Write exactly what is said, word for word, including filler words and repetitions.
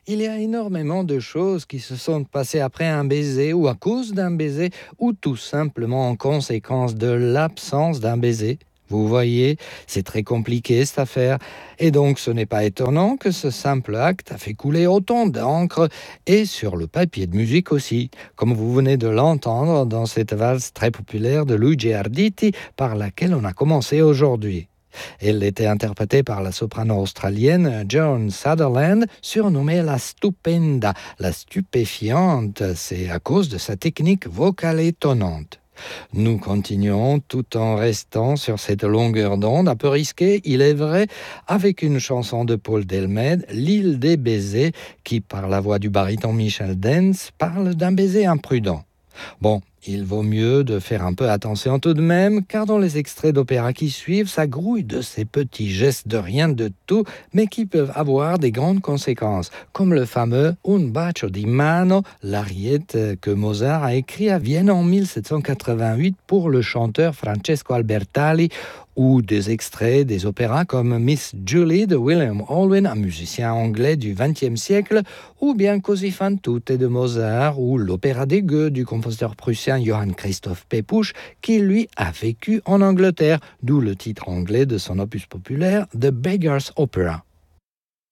Il y a énormément de choses qui se sont passées après un baiser ou à cause d'un baiser ou tout simplement en conséquence de l'absence d'un baiser. Vous voyez, c'est très compliqué cette affaire. Et donc ce n'est pas étonnant que ce simple acte a fait couler autant d'encre et sur le papier de musique aussi, comme vous venez de l'entendre dans cette valse très populaire de Luigi Arditi par laquelle on a commencé aujourd'hui. Elle était interprétée par la soprano australienne Joan Sutherland, surnommée la Stupenda, la stupéfiante. C'est à cause de sa technique vocale étonnante. Nous continuons tout en restant sur cette longueur d'onde, un peu risquée, il est vrai, avec une chanson de Paul Delmède, L'île des baisers, qui, par la voix du baryton Michel Dens, parle d'un baiser imprudent. Bon, il vaut mieux de faire un peu attention tout de même, car dans les extraits d'opéra qui suivent, ça grouille de ces petits gestes de rien de tout, mais qui peuvent avoir des grandes conséquences, comme le fameux Un bacio di mano, l'ariette que Mozart a écrit à Vienne en mille sept cent quatre-vingt-huit pour le chanteur Francesco Albertalli, ou des extraits des opéras comme Miss Julie de William Alwyn, un musicien anglais du vingtième siècle, ou bien Così fan tutte de Mozart, ou l'opéra des gueux du compositeur prussien Johann Christoph Pepusch, qui lui a vécu en Angleterre, d'où le titre anglais de son opus populaire The Beggar's Opera.